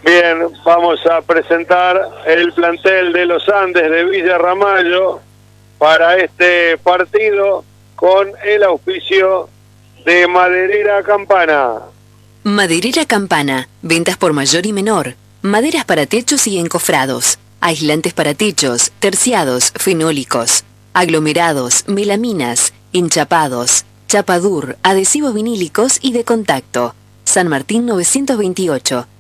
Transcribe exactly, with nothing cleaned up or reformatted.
Bien, vamos a presentar el plantel de los Andes de Villa Ramallo para este partido con el auspicio de Maderera Campana. Maderera Campana, ventas por mayor y menor, maderas para techos y encofrados, aislantes para techos, terciados, fenólicos, aglomerados, melaminas, enchapados, chapadur, adhesivos vinílicos y de contacto. San Martín novecientos veintiocho,